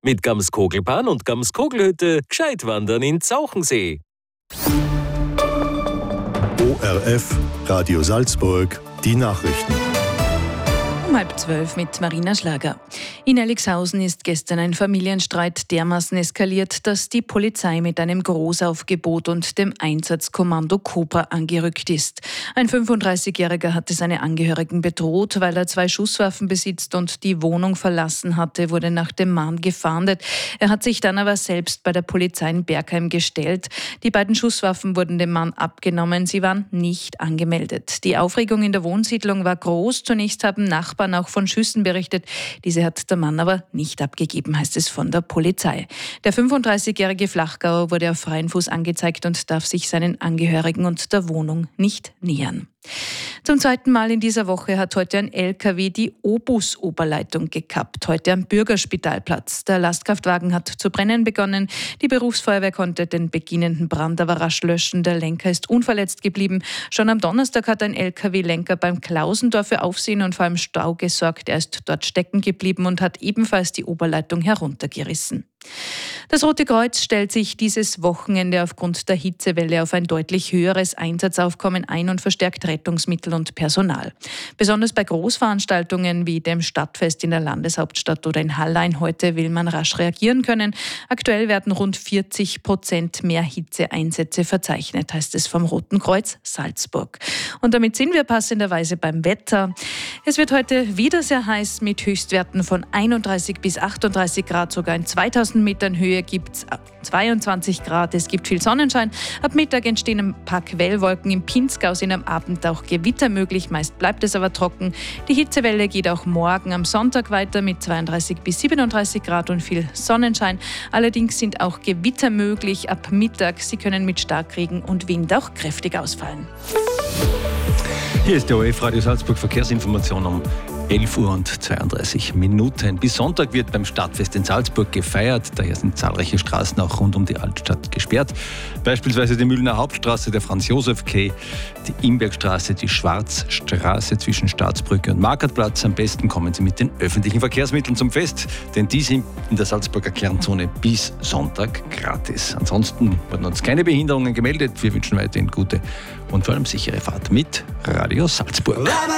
Mit Gamskogelbahn und Gamskogelhütte gescheit wandern in Zauchensee. ORF Radio Salzburg, die Nachrichten. Um 11:30 mit Marina Schlager. In Elixhausen ist gestern ein Familienstreit dermaßen eskaliert, dass die Polizei mit einem Großaufgebot und dem Einsatzkommando Cobra angerückt ist. Ein 35-Jähriger hatte seine Angehörigen bedroht, weil er 2 Schusswaffen besitzt und die Wohnung verlassen hatte, wurde nach dem Mann gefahndet. Er hat sich dann aber selbst bei der Polizei in Bergheim gestellt. Die beiden Schusswaffen wurden dem Mann abgenommen, sie waren nicht angemeldet. Die Aufregung in der Wohnsiedlung war groß. Zunächst haben Nachbarn auch von Schüssen berichtet. Diese hat der Mann aber nicht abgegeben, heißt es von der Polizei. Der 35-jährige Flachgauer wurde auf freien Fuß angezeigt und darf sich seinen Angehörigen und der Wohnung nicht nähern. Zum 2. Mal in dieser Woche hat heute ein LKW die Obus-Oberleitung gekappt, heute am Bürgerspitalplatz. Der Lastkraftwagen hat zu brennen begonnen. Die Berufsfeuerwehr konnte den beginnenden Brand aber rasch löschen. Der Lenker ist unverletzt geblieben. Schon am Donnerstag hat ein LKW-Lenker beim Klausendorf für Aufsehen und vor allem Stau gesorgt. Er ist dort stecken geblieben und hat ebenfalls die Oberleitung heruntergerissen. Das Rote Kreuz stellt sich dieses Wochenende aufgrund der Hitzewelle auf ein deutlich höheres Einsatzaufkommen ein und verstärkt Rettungsmittel und Personal. Besonders bei Großveranstaltungen wie dem Stadtfest in der Landeshauptstadt oder in Hallein heute will man rasch reagieren können. Aktuell werden rund 40% mehr Hitzeeinsätze verzeichnet, heißt es vom Roten Kreuz Salzburg. Und damit sind wir passenderweise beim Wetter. Es wird heute wieder sehr heiß mit Höchstwerten von 31 bis 38 Grad, sogar in 2000 Metern Höhe gibt es 22 Grad. Es gibt viel Sonnenschein. Ab Mittag entstehen ein paar Quellwolken. Im Pinzgau sind am Abend auch Gewitter möglich. Meist bleibt es aber trocken. Die Hitzewelle geht auch morgen am Sonntag weiter mit 32 bis 37 Grad und viel Sonnenschein. Allerdings sind auch Gewitter möglich ab Mittag. Sie können mit Starkregen und Wind auch kräftig ausfallen. Hier ist der ORF Radio Salzburg Verkehrsinformation um 11:32 Uhr. Bis Sonntag wird beim Stadtfest in Salzburg gefeiert. Daher sind zahlreiche Straßen auch rund um die Altstadt gesperrt. Beispielsweise die Mühlener Hauptstraße, der Franz-Josef-Quai, die Imbergstraße, die Schwarzstraße zwischen Staatsbrücke und Markertplatz. Am besten kommen Sie mit den öffentlichen Verkehrsmitteln zum Fest, denn die sind in der Salzburger Kernzone bis Sonntag gratis. Ansonsten wurden uns keine Behinderungen gemeldet. Wir wünschen weiterhin gute und vor allem sichere Fahrt mit Radio Salzburg.